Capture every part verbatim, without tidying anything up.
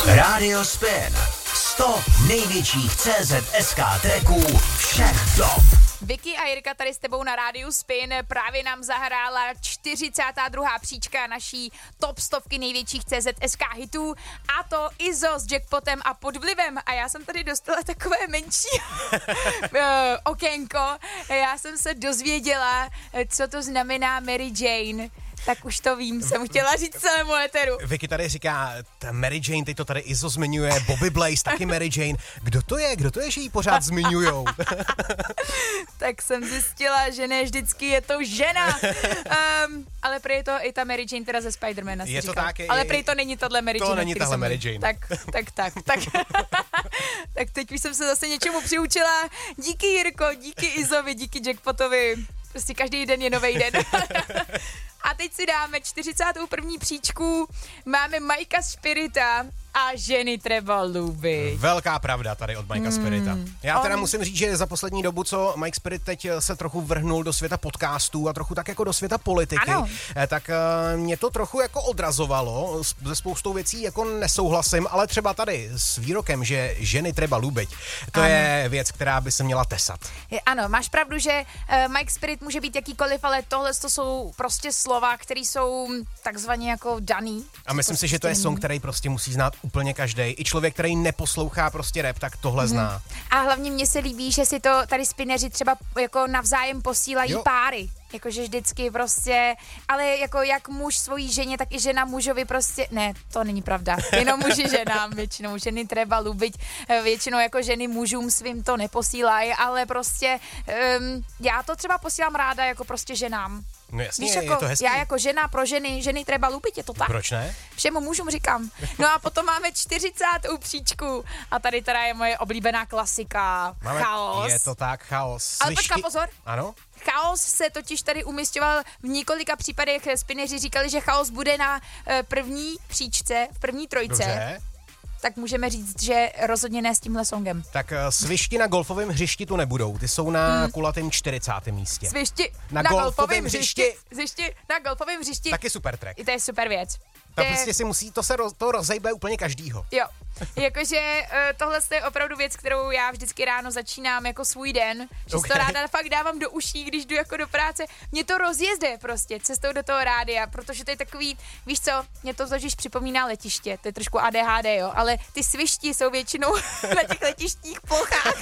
Radio Spin. sto největších C Z S K tracků všech top. Vicky a Jirka tady s tebou na rádiu Spin právě nám zahrála čtyřicátá druhá příčka naší top stovky největčích C Z S K hitů, a to Izzo s Jackpotem a Pod vlivem. A já jsem tady dostala takové menší okénko. Já jsem se dozvěděla, co to znamená Mary Jane. Tak už to vím, jsem chtěla říct celému éteru. Vicky tady říká, Mary Jane, teď to tady Izzo zmiňuje, Bobby Blaze, taky Mary Jane. Kdo to je? Kdo to je, že ji pořád zmiňujou? Tak jsem zjistila, že ne vždycky je to žena. Um, ale prý je to i ta Mary Jane teda ze Spidermana. Je to říkal. tak. Je, ale prý to není tohle Mary to Jane. To není tahle Mary Jane. Tak, tak, tak. Tak, tak teď už jsem se zase něčemu přiučila. Díky Jirko, díky Izovi, díky Jackpotovi. Prostě každý den je novej den. A teď si dáme čtyřicátou první příčku, máme Majka Spirita a ženy treba lubit. Velká pravda tady od Majka Spirita. Já teda On... musím říct, že za poslední dobu, co Mike Spirit teď se trochu vrhnul do světa podcastů a trochu tak jako do světa politiky, ano. tak mě to trochu jako odrazovalo. Ze spoustou věcí jako nesouhlasím, ale třeba tady s výrokem, že ženy treba lubit, to ano. je věc, která by se měla tesat. Ano, máš pravdu, že uh, Mike Spirit může být jakýkoliv, ale tohle to jsou prostě slova, které jsou takzvaně jako daný. A myslím si, že to je song, který prostě musí znát úplně každej. I člověk, který neposlouchá prostě rap, tak tohle hmm. zná. A hlavně mně se líbí, že si to tady spineři třeba jako navzájem posílají jo. páry. Jakože vždycky prostě, ale jako jak muž svojí ženě, tak i žena mužovi prostě, ne, to není pravda, jenom muži ženám většinou, ženy treba lubit, většinou jako ženy mužům svým to neposílají, ale prostě um, já to třeba posílám ráda jako prostě ženám. No jasně, Víš, je, jako, je to hezký. Já jako žena pro ženy, ženy treba lubit, je to tak. Proč ne? Všemu mužům říkám. No a potom máme čtyřicátou příčku a tady teda je moje oblíbená klasika, máme, chaos. Je to tak, chaos. Ale počká, pozor. Ano? Chaos se totiž tady umisťoval v několika případech, spineři říkali, že chaos bude na první příčce, v první trojce. Dobře. Tak můžeme říct, že rozhodně ne s tímhle songem. Tak svišti na golfovém hřišti tu nebudou, ty jsou na hmm. kulatém čtyřicátém místě. Svišti na, na golfovém hřišti. Svišti na golfovém hřišti. Taky super track. I to je super věc. To prostě si musí, to se roz, to rozejbe úplně každýho. Jo, jakože uh, tohle je opravdu věc, kterou já vždycky ráno začínám jako svůj den, že okay. to ráda fakt dávám do uší, když jdu jako do práce. Mě to rozjezde prostě cestou do toho rádia, protože to je takový, víš co, mě to totiž připomíná letiště, to je trošku A D H D, jo, ale ty svišti jsou většinou na těch letištních plochách.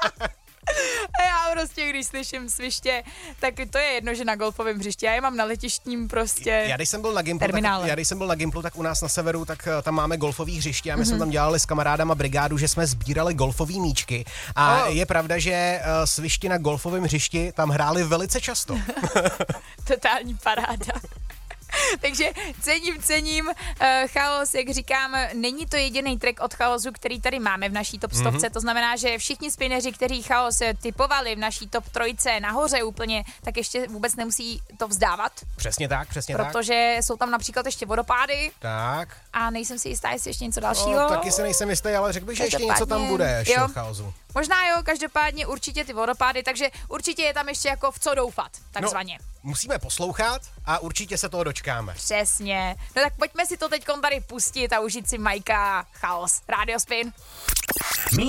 A já prostě, když slyším sviště, tak to je jedno, že na golfovém hřišti. Já je mám na letištním prostě Já když jsem byl na Gimplu, tak, já když jsem byl na Gimplu, tak u nás na severu, tak tam máme golfový hřiště a my mm-hmm. jsme tam dělali s kamarádama brigádu, že jsme sbírali golfový míčky. A oh. je pravda, že uh, svišti na golfovém hřišti tam hráli velice často. Totální paráda. Takže cením, cením. Uh, Chaos, jak říkám, není to jediný track od Chaosu, který tady máme v naší top stovce. Mm-hmm. To znamená, že všichni spineři, kteří Chaos typovali v naší top trojce nahoře úplně, tak ještě vůbec nemusí to vzdávat. Přesně tak, přesně protože tak. Protože jsou tam například ještě vodopády. Tak. A nejsem si jistá, jestli ještě něco dalšího. No, taky si nejsem jistý, ale řekl bych, že ještě něco tam bude ještě od Chaosu. Možná jo, každopádně určitě ty vodopády, takže určitě je tam ještě jako v co doufat, takzvaně. No, musíme poslouchat a určitě se toho dočkáme. Přesně. No tak pojďme si to teď tady pustit a užít si Majka Chaos. Radio Spin.